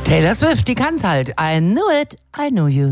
Taylor Swift, die kann's halt. I knew it, I know you.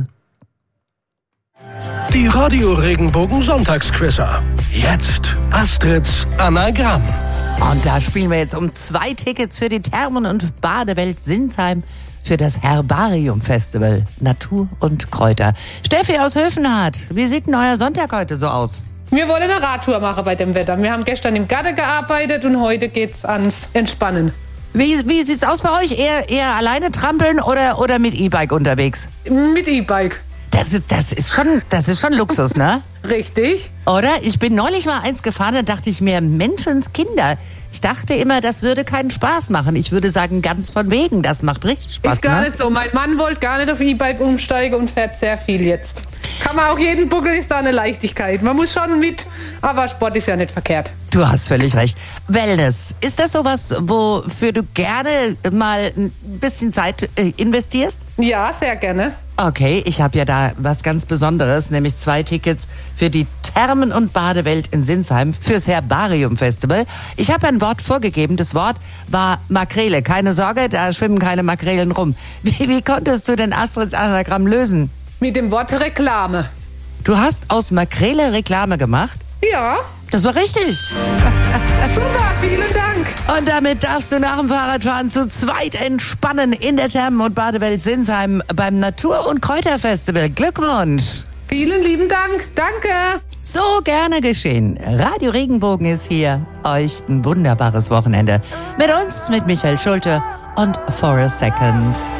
Die Radio-Regenbogen-Sonntagsquizzer. Jetzt Astrids Anagramm. Und da spielen wir jetzt um 2 Tickets für die Thermen- und Badewelt Sinsheim für das Herbarium-Festival Natur und Kräuter. Steffi aus Höfenhardt, wie sieht denn euer Sonntag heute so aus? Wir wollen eine Radtour machen bei dem Wetter. Wir haben gestern im Garten gearbeitet und heute geht's ans Entspannen. Wie sieht's aus bei euch? Eher alleine trampeln oder mit E-Bike unterwegs? Mit E-Bike. Das ist schon Luxus, ne? Richtig. Oder? Ich bin neulich mal eins gefahren, da dachte ich mir, Menschenskinder. Ich dachte immer, das würde keinen Spaß machen. Ich würde sagen, ganz von wegen, das macht richtig Spaß. Ist gar nicht so. Mein Mann wollte gar nicht auf E-Bike umsteigen und fährt sehr viel jetzt. Kann man auch jeden Buckel, ist da eine Leichtigkeit. Man muss schon mit, aber Sport ist ja nicht verkehrt. Du hast völlig recht. Wellness, ist das sowas, wofür du gerne mal ein bisschen Zeit investierst? Ja, sehr gerne. Okay, ich habe ja da was ganz Besonderes, nämlich 2 Tickets für die Thermen- und Badewelt in Sinsheim fürs Herbarium-Festival. Ich habe ein Wort vorgegeben, das Wort war Makrele. Keine Sorge, da schwimmen keine Makrelen rum. Wie konntest du denn Astrids Anagramm lösen? Mit dem Wort Reklame. Du hast aus Makrele Reklame gemacht? Ja. Das war richtig. Super, vielen Dank. Und damit darfst du nach dem Fahrradfahren zu zweit entspannen in der Thermen- und Badewelt Sinsheim beim Natur- und Kräuterfestival. Glückwunsch. Vielen lieben Dank. Danke. So gerne geschehen. Radio Regenbogen ist hier. Euch ein wunderbares Wochenende. Mit uns, mit Michael Schulte und For a Second.